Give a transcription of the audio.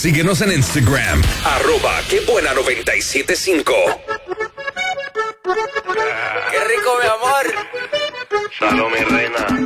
Síguenos en Instagram, @quebuena975. ¡Qué rico, mi amor! Salud, mi reina.